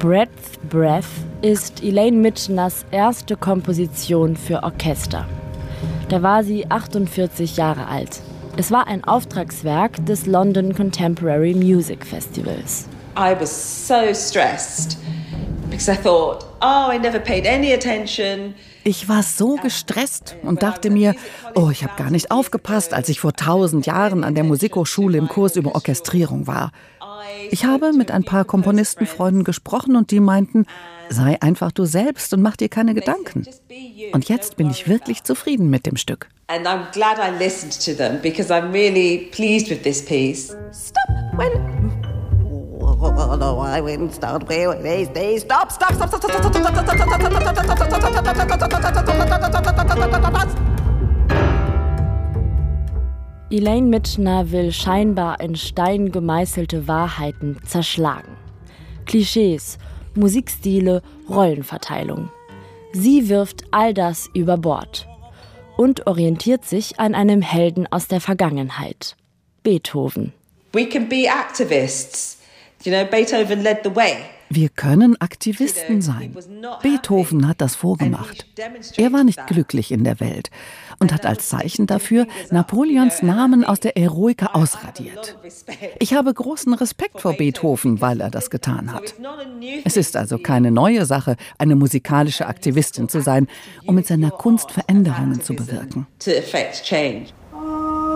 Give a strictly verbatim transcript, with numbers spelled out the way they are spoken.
Breath, Breath ist Elaine Mitcheners erste Komposition für Orchester. Da war sie achtundvierzig Jahre alt. Es war ein Auftragswerk des London Contemporary Music Festivals. I was so stressed because I thought, oh, I never paid any attention. Ich war so gestresst und dachte mir, oh, ich habe gar nicht aufgepasst, als ich vor tausend Jahren an der Musikhochschule im Kurs über Orchestrierung war. Ich habe mit ein paar Komponistenfreunden gesprochen und die meinten, sei einfach du selbst und mach dir keine Gedanken. Und jetzt bin ich wirklich zufrieden mit dem Stück. And I'm glad I listened to them because I'm really pleased with this piece. Stop! Wait. I wouldn't start. Stop! Stop! Stop! Stop! Elaine Mitchener will scheinbar in Stein gemeißelte Wahrheiten zerschlagen. Klischees, Musikstile, Rollenverteilung. Sie wirft all das über Bord und orientiert sich an einem Helden aus der Vergangenheit, Beethoven. We can be activists. You know, Beethoven led the way. Wir können Aktivisten sein. Beethoven hat das vorgemacht. Er war nicht glücklich in der Welt und hat als Zeichen dafür Napoleons Namen aus der Eroica ausradiert. Ich habe großen Respekt vor Beethoven, weil er das getan hat. Es ist also keine neue Sache, eine musikalische Aktivistin zu sein, um mit seiner Kunst Veränderungen zu bewirken.